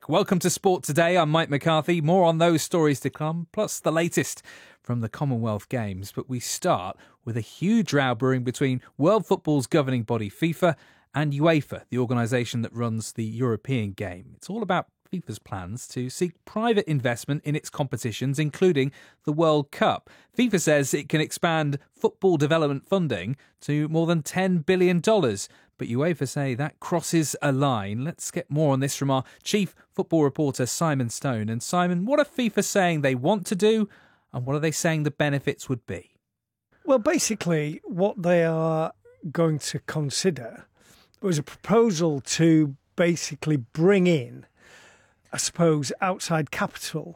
back. Welcome to Sport Today. I'm Mike McCarthy. More on those stories to come, plus the latest from the Commonwealth Games. But we start with a huge row brewing between world football's governing body FIFA and UEFA, the organisation that runs the European game. It's all about FIFA's plans to seek private investment in its competitions, including the World Cup. FIFA says it can expand football development funding to more than $10 billion. But UEFA say that crosses a line. Let's get more on this from our chief football reporter, Simon Stone. And Simon, what are FIFA saying they want to do, and what are they saying the benefits would be? Well, basically, what they are going to consider was a proposal to basically bring in, I suppose, outside capital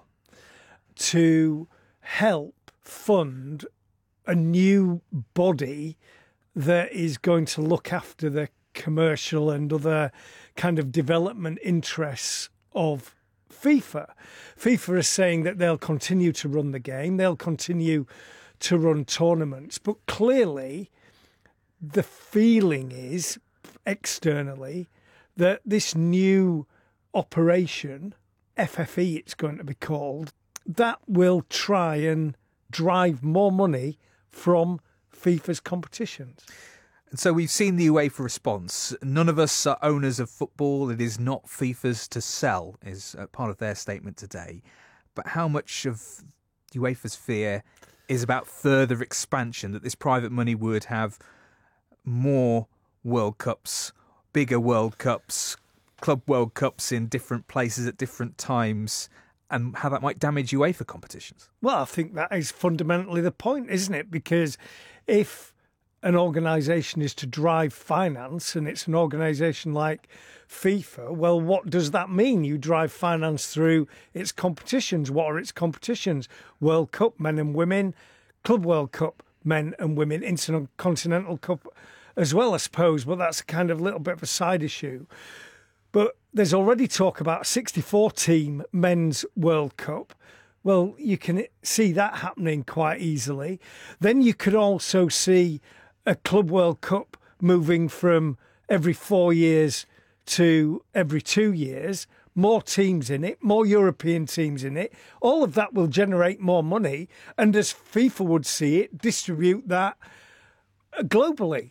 to help fund a new body that is going to look after the commercial and other kind of development interests of FIFA. FIFA is saying that they'll continue to run the game, they'll continue to run tournaments, but clearly the feeling is externally that this new operation, FFE it's going to be called, that will try and drive more money from FIFA's competitions. And so we've seen the UEFA response. None of us are owners of football. It is not FIFA's to sell, is part of their statement today. But how much of UEFA's fear is about further expansion, that this private money would have more World Cups, bigger World Cups, Club World Cups in different places at different times, and how that might damage UEFA competitions? Well, I think that is fundamentally the point, isn't it? Because if an organisation is to drive finance and it's an organisation like FIFA, well, what does that mean? You drive finance through its competitions. What are its competitions? World Cup, men and women, Club World Cup, men and women, Intercontinental Cup as well, I suppose, but that's a kind of little bit of a side issue. But there's already talk about a 64-team men's World Cup. Well, you can see that happening quite easily. Then you could also see a Club World Cup moving from every 4 years to every 2 years. More teams in it, more European teams in it. All of that will generate more money. And as FIFA would see it, distribute that globally.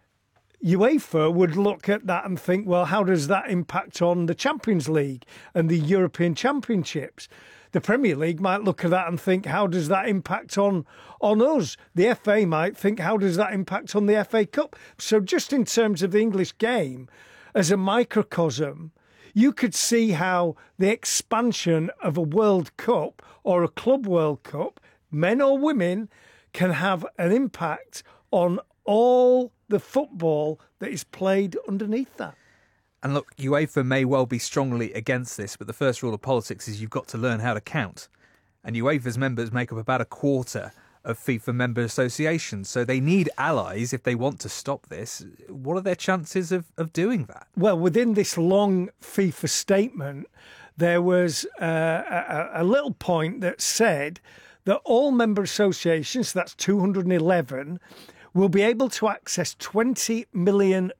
UEFA would look at that and think, well, how does that impact on the Champions League and the European Championships? The Premier League might look at that and think, how does that impact on us? The FA might think, how does that impact on the FA Cup? So just in terms of the English game, as a microcosm, you could see how the expansion of a World Cup or a Club World Cup, men or women, can have an impact on all the football that is played underneath that. And look, UEFA may well be strongly against this, but the first rule of politics is you've got to learn how to count. And UEFA's members make up about a quarter of FIFA member associations, so they need allies if they want to stop this. What are their chances of doing that? Well, within this long FIFA statement, there was a little point that said that all member associations, that's 211, will be able to access $20 million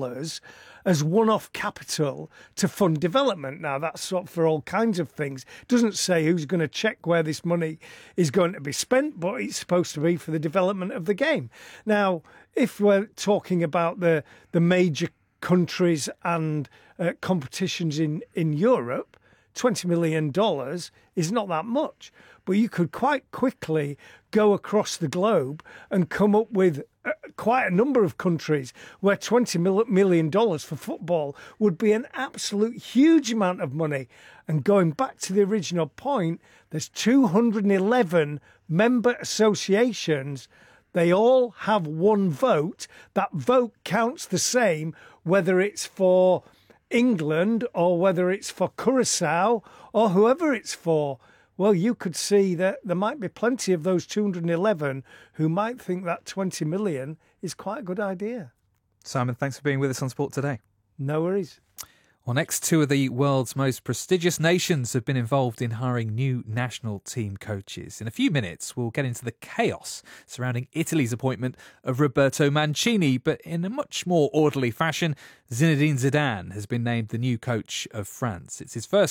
as one-off capital to fund development. Now, that's sort of for all kinds of things. It doesn't say who's going to check where this money is going to be spent, but it's supposed to be for the development of the game. Now, if we're talking about the major countries and competitions in Europe, $20 million is not that much. But you could quite quickly go across the globe and come up with quite a number of countries where $20 million for football would be an absolute huge amount of money. And going back to the original point, there's 211 member associations. They all have one vote. That vote counts the same whether it's for England or whether it's for Curacao or whoever it's for. Well, you could see that there might be plenty of those 211 who might think that 20 million is quite a good idea. Simon, thanks for being with us on Sport Today. No worries. Well, next, two of the world's most prestigious nations have been involved in hiring new national team coaches. In a few minutes, we'll get into the chaos surrounding Italy's appointment of Roberto Mancini, but in a much more orderly fashion, Zinedine Zidane has been named the new coach of France. It's his first